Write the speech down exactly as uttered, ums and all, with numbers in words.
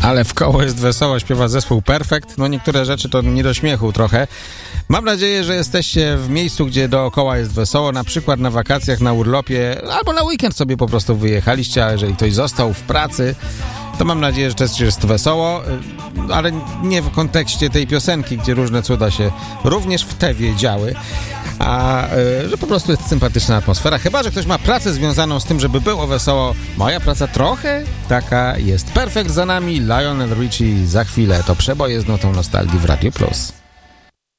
Ale w koło jest wesoło, śpiewa zespół Perfekt. No niektóre rzeczy to nie do śmiechu trochę. Mam nadzieję, że jesteście w miejscu, gdzie dookoła jest wesoło, na przykład na wakacjach, na urlopie, albo na weekend sobie po prostu wyjechaliście, a jeżeli ktoś został w pracy, to mam nadzieję, że też jest wesoło, ale nie w kontekście tej piosenki, gdzie różne cuda się również w Tewie działy, a że po prostu jest sympatyczna atmosfera. Chyba że ktoś ma pracę związaną z tym, żeby było wesoło. Moja praca trochę taka jest. Perfekt za nami, Lionel Richie za chwilę. To przeboje z notą nostalgii w Radio Plus.